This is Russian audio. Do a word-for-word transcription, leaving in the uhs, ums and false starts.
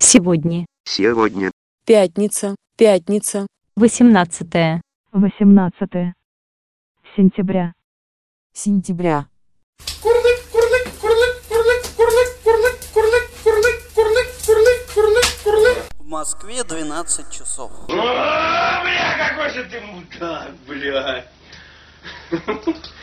Сегодня. Сегодня. Пятница. Пятница. Восемнадцатое. Восемнадцатое сентября. Сентября. Курлык, курлык, курлык, курлык, курлык, курлык, курлык, курлык, курлык, курлык, курлык, курлык. В Москве двенадцать часов. О, бля, какой же ты мудак, бля.